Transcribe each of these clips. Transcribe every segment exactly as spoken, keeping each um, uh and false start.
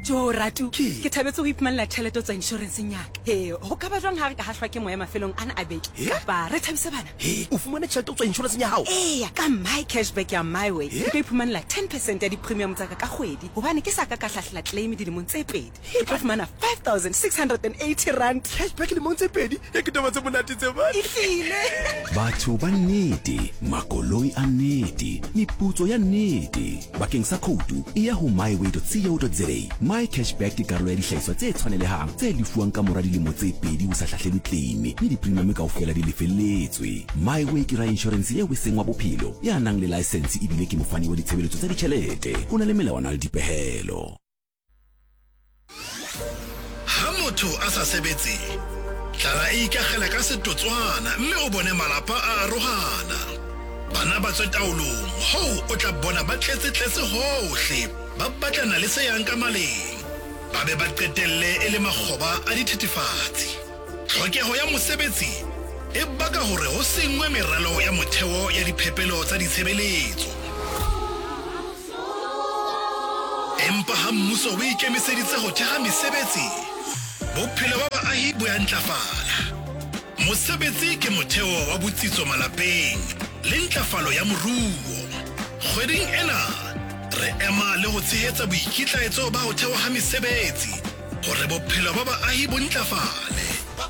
Jo Ratu ke thabetse go ipmanela tšhelete tsa insurance nyaka he go ka ba jwang ha re ka hahlwa ke moya mafelong ana a beke ba re thabise bana he o fumane tšhelete tsa insurance ya hao eh ka my cashback ya my way ke tlo ipmanela ten percent ya di premium tsa ka ka kgwedi gobane ke sa ka ka hlahla claim di limong tse pedi ke tlo fumana five thousand six hundred eighty rand cashback limong tse pedi e ke taba tse monate tse ba ifile batho ba nnete makoloi a nnete meputso ya nnete bakeng sa khoutu e ya ho myway dot co dot za. My cashback ke karolo ya dihlahiswa tse tshwanelehang tse lefuwang ka mora dilemo tse pedi ho sa hlahlelwe claim le di-premium kaofela di lefelletswe. myway ke ra insurance eo e seng wa bophelo ya nang le license ebile ke mofani wa ditshebeletso tsa ditjhelete ho na le melawana le dipehelo. Ha motho a sa sebetse tlala e ikagela ka setotswana mme o bone malapa a arohana bana ba tswe taolong ho o tla bona ba tletse tletse hohle ba batlana le se yang ka maleng ba be ba qetelle e le makgoba a dithethefatsi. Tlhokeho ya mosebetsi e baka hore ho sengwe meralo ya motheo ya diphepelo tsa ditshebeletso. Empa ha mmuso o ikemiseditse ho theha mesebetsi bophelo ba baahi bo ya ntlafala. Mosebetsi ke motheo wa botsitso malapeng le ntlafalo ya moruo. Kgweding ena re ema le ho tshehetsa boikitlaetso ba ho thewa ha mesebetsi hore bophelo ba baahi bo ntlafale.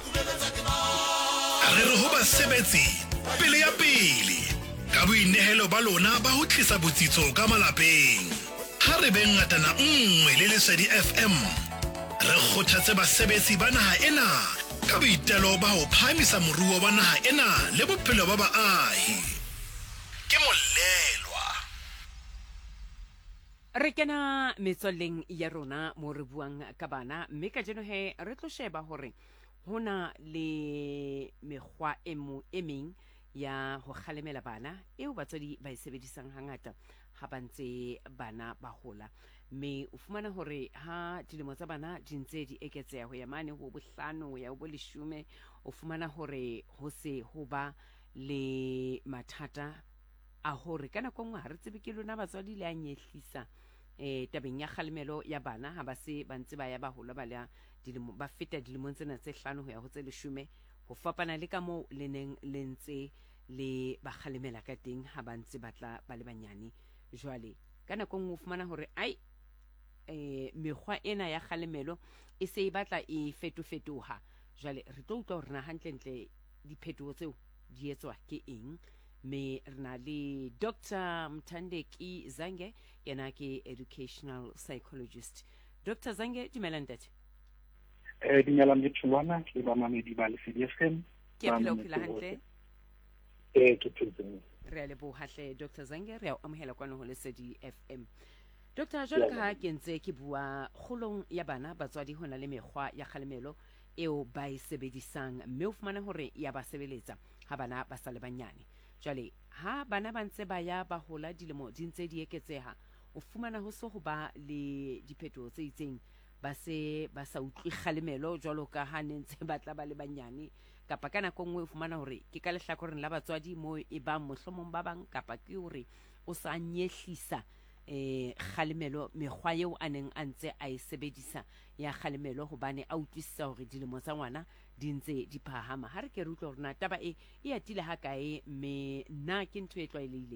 Re re ho basebetsi pele ya pele ka boinehelo ba lona ba ho tlisa botsitso ka malapeng. Ha re beng ngatana nngwe le Lesedi F M re kgothatse basebetsi ba naha ena ka boitelo ba ho phamisa moruo wa naha ena le bophelo ba baahi. Ke molelwa re kena metswalleng ya rona mo re buang ka bana mme ka jeno he re tlo sheba hore hona le mekgwa e mo emeng ya ho kgalemela bana eo batswadi ba e sebedisang hangata ha bantse bana ba hola mme o fumana hore ha dilemo tsa bana di ntse di eketseha ho ya mane ho bohlano ho ya ho boleshume o fumana hore ho se ho ba le mathata a hore kana ko ngwa re tsebe ke lona batswadi le a nyehlisa eh tabeng ya kgalemelo ya bana ha ba se ba ntse ba ya ba hola ba le dilemo ba feta dilemong tsena tse hlano ho ya ho tse leshume ho fapana le ka mo le neng le ntse le ba kgalemela ka teng ha ba ntse batla ba le banyane jwale kana ko ngwa fumana hore ai eh mekgwa ena ya kgalemelo e se e batla e fetofetoha jwale re tlo utlwa hore na hantle ntle diphetoho tseo di etswa ke eng me rena le Doctor Mthandeki Zange yena ke educational psychologist. Doctor Zange dumela ntate. Eh dumela mthulwana le ba mamedi ba Lesedi F M. Ke phela o phela hantle. Eh ke phela. Re a leboha hle Doctor Zange re a amohela kwano ho Lesedi F M. Doctor jwale ka ha ke ntse ke bua kgolong ya bana batswadi hona le mekgwa ya kgalemelo eo ba e sebedisang mme o fumana hore ya ba sebeletsa ha bana ba sa le banyane. Jwale ha bana ba ntse ba ya ba hola dilemo di ntse di eketseha o fumana ho so ho ba le diphethoho tse itseng ba se ba sa utlwi kgalemelo jwalo ka ha ne ntse ba tla ba le banyane kapa kana ko ngwe o fumana hore ke ka lehlakoreng la batswadi mo e ba mohlomong ba bang kapa ke hore o sa nyehlisa eh kgalemelo mekgwa eo a neng a ntse a e sebedisa ya kgalemelo hobane a utlwisisa hore dilemo tsa ngwana di ntse di phahama ha re ke re utlwa hore na taba e e atile ha kae me nna ke ntho e tlwaelehile.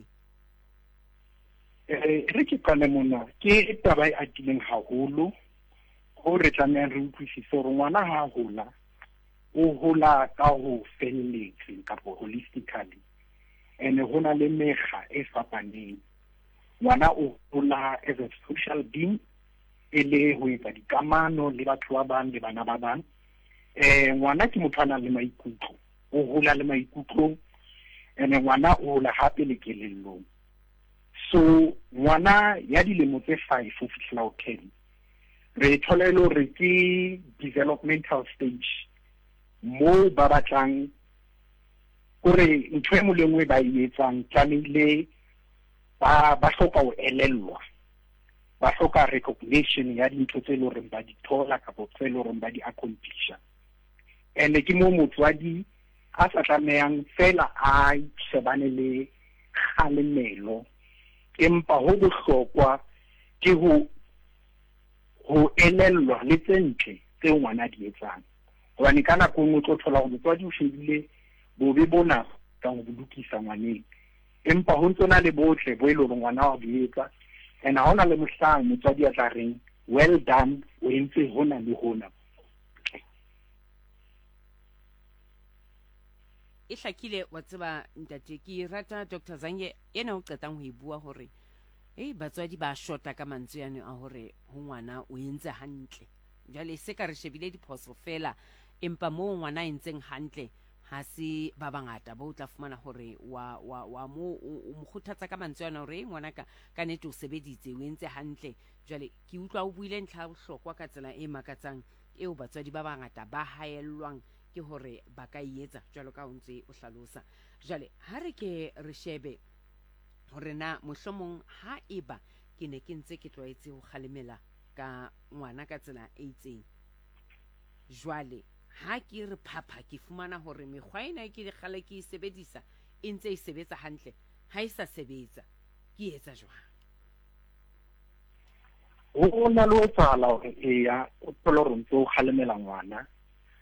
Eh re ke kana mona ke taba e atileng haholo ho re tlameha re utlwisise hore ngwana ha hola o hola ka ho felletse kapo holistically ene hona le mekga e fapaneng. Ngwana o hola as a social being ele ho etsa dikamano le batho ba bang le bana ba bang. Eh ngwana ke motho ana le maikutlo o hola le maikutlo ene ngwana o hola hape le kelellong. So ngwana ya dilemo tse five ho fihla ho ten re tholelo re ke developmental stage mo ba batlang hore ntho e molengwe ba e etsang tlamehile ba ba hloka ho elellwa ba hloka recognition ya dintho tse lo reng ba di thola ka bo tse lo reng ba di accomplish ene ke mo motswadi a sa tlamehang fela a shebane le kgalemelo empa ho bohlokwa ke ho ho elellwa le tse ntle tse ngwana di etsang hobane ka nako nngwe o tlo thola hore motswadi o shebile bobe bona ka ho bolokisa ngwaneng empa ho ntse na le botle bo ile hore ngwana wa di etsa and ha ona le mohlang motswadi a tla reng well done o entse hona le hona e hlakile wa tseba ntate ke rata Doctor Zanye ena o qetang ho e bua hore eh batswadi ba shota ka mantswe yana a hore ho ngwana o entse hantle jale se ka re shebile diphoso fela empa mo ngwana entseng hantle ha se ba bangata ba o tla fumana hore wa wa wa mo o mo kgothatsa ka mantswe yana hore ngwana ka ka nete o sebeditse o entse hantle jale ke utlwa o buile ntlha bohlokwa ka tsela e makatsang eo batswadi ba bangata ba haellwang ke hore ba ka ietsa jalo ka ontse o hlalosa jale ha re ke re shebe hore na mohlomong ha eba ke ne ke ntse ke tlwaetse ho khalemela ka ngwana ka tsela e itseng jwale ha ke re phapha ke fumana hore mekgwa ena ke di khale ke sebedisa e ntse e sebetsa hantle ha e sa sebetsa ke etsa jwang o na lo tsala hore e ya o tlo re ntse o khalemela ngwana